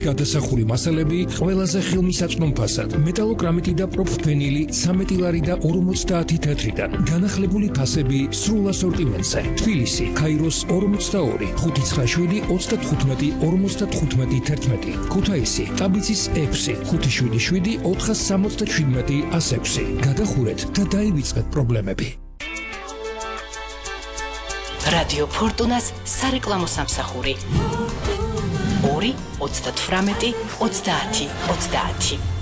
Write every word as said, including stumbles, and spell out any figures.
გადასახური მასალები ყველაზე ხელმისაწვდომ ფასად. მეტალოკრამიტი და პროფფენილი ცამეტი ლარი და ორმოცდაათი თეთრიდან. განახლებული ფასები სრულ ასორტიმენტზე. თბილისი, ქაიროს ორმოცდაორი, ხუთი ცხრა შვიდი, ოცდათხუთმეტი, ორმოცდათხუთმეტი თერთმეტი. ქუთაისი, ტაბიცის ექვსი, ხუთი შვიდი შვიდი, ოთხას სამოცდაშვიდმეტი, ას ექვსი. გადახურეთ და დაივიწყეთ პრობლემები. რადიო ფორტუნას სარეკლამო სამსახური. ორი ოცდათვრამეტი ოცდაათი ოცდაათი